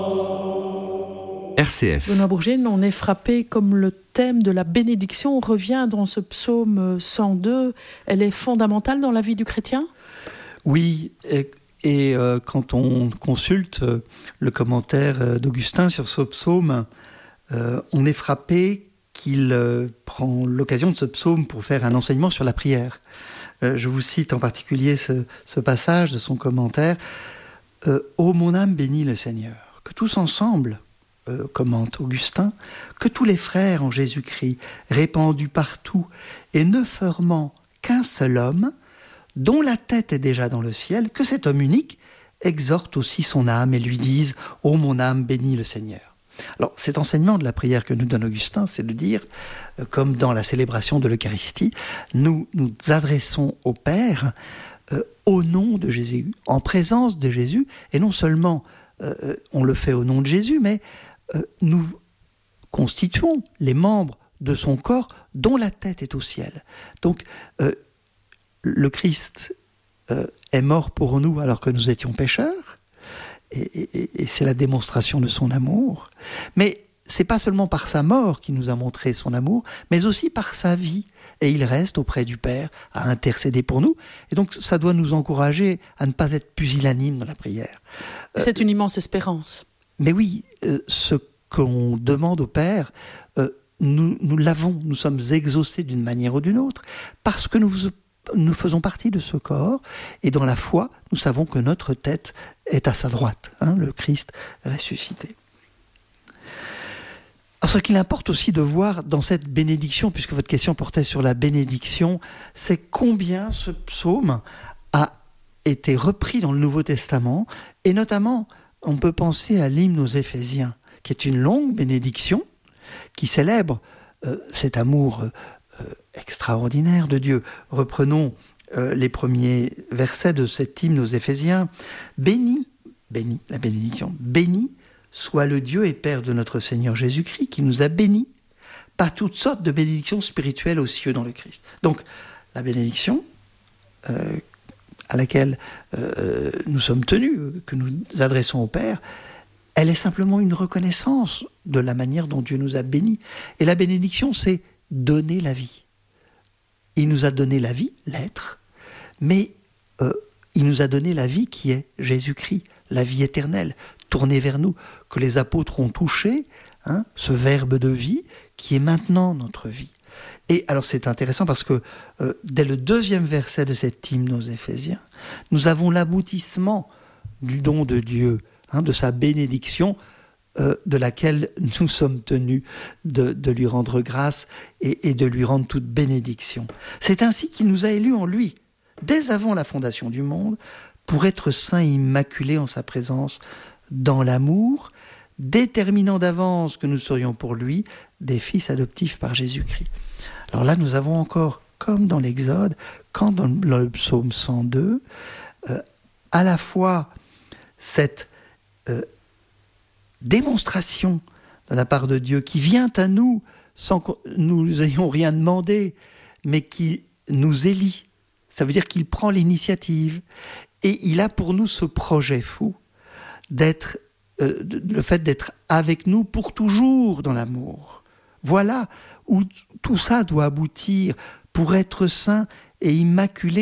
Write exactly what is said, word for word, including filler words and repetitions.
R C F. Benoît Bourgine, on est frappé comme le thème de la bénédiction revient dans ce psaume cent deux. Elle est fondamentale dans la vie du chrétien ? Oui, et, et euh, quand on consulte euh, le commentaire d'Augustin sur ce psaume, euh, on est frappé qu'il euh, prend l'occasion de ce psaume pour faire un enseignement sur la prière. Euh, je vous cite en particulier ce, ce passage de son commentaire. Euh, « Ô mon âme bénis le Seigneur, que tous ensemble, euh, commente Augustin, que tous les frères en Jésus-Christ, répandus partout, et ne formant qu'un seul homme, dont la tête est déjà dans le ciel, que cet homme unique exhorte aussi son âme et lui dise « Ô mon âme bénis le Seigneur ». Alors, cet enseignement de la prière que nous donne Augustin, c'est de dire, euh, comme dans la célébration de l'Eucharistie, nous nous adressons au Père euh, au nom de Jésus, en présence de Jésus, et non seulement euh, on le fait au nom de Jésus, mais euh, nous constituons les membres de son corps dont la tête est au ciel. Donc, euh, le Christ euh, est mort pour nous alors que nous étions pécheurs, Et, et, et c'est la démonstration de son amour. Mais c'est pas seulement par sa mort qu'il nous a montré son amour, mais aussi par sa vie. Et il reste auprès du Père à intercéder pour nous. Et donc ça doit nous encourager à ne pas être pusillanime dans la prière. C'est euh, une immense espérance. Mais oui, euh, ce qu'on demande au Père, euh, nous, nous l'avons, nous sommes exaucés d'une manière ou d'une autre, parce que nous Nous faisons partie de ce corps, et dans la foi, nous savons que notre tête est à sa droite, hein, le Christ ressuscité. Alors, ce qu'il importe aussi de voir dans cette bénédiction, puisque votre question portait sur la bénédiction, c'est combien ce psaume a été repris dans le Nouveau Testament, et notamment, on peut penser à l'hymne aux Éphésiens, qui est une longue bénédiction, qui célèbre euh, cet amour euh, extraordinaire de Dieu. Reprenons euh, les premiers versets de cet hymne aux Éphésiens. Béni, béni, la bénédiction, béni soit le Dieu et Père de notre Seigneur Jésus-Christ, qui nous a bénis par toutes sortes de bénédictions spirituelles aux cieux dans le Christ. Donc, la bénédiction euh, à laquelle euh, nous sommes tenus, que nous adressons au Père, elle est simplement une reconnaissance de la manière dont Dieu nous a bénis. Et la bénédiction, c'est donner la vie. Il nous a donné la vie, l'être, mais euh, il nous a donné la vie qui est Jésus-Christ, la vie éternelle, tournée vers nous, que les apôtres ont touché, hein, ce verbe de vie qui est maintenant notre vie. Et alors c'est intéressant parce que euh, dès le deuxième verset de cet hymne aux Éphésiens, nous avons l'aboutissement du don de Dieu, hein, de sa bénédiction, Euh, de laquelle nous sommes tenus de, de lui rendre grâce et, et de lui rendre toute bénédiction. C'est ainsi qu'il nous a élus en lui, dès avant la fondation du monde, pour être saints et immaculés en sa présence, dans l'amour, déterminant d'avance que nous serions pour lui des fils adoptifs par Jésus-Christ. Alors là, nous avons encore, comme dans l'Exode, comme dans le, dans le psaume cent deux, euh, à la fois cette euh, démonstration de la part de Dieu qui vient à nous sans que nous ayons rien demandé, mais qui nous élit. Ça veut dire qu'il prend l'initiative et il a pour nous ce projet fou d'être, euh, le fait d'être avec nous pour toujours dans l'amour. Voilà où tout ça doit aboutir pour être saint et immaculé